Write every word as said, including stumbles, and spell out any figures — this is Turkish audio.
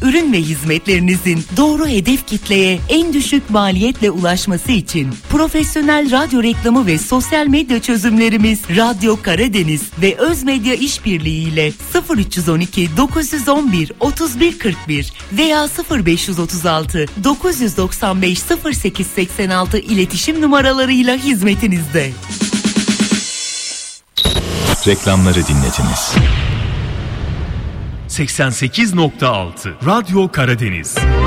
ürün ve hizmetlerinizin doğru hedef kitleye en düşük maliyetle ulaşması için profesyonel radyo reklamı ve sosyal medya çözümlerimiz Radyo Karadeniz ve Özmedya İşbirliği ile sıfır üç on iki dokuz yüz on bir otuz bir kırk bir veya sıfır beş otuz altı dokuz doksan beş sıfır sekiz seksen altı iletişim numaralarıyla hizmetinizde. Reklamları dinlediniz. seksen sekiz nokta altı Radyo Karadeniz.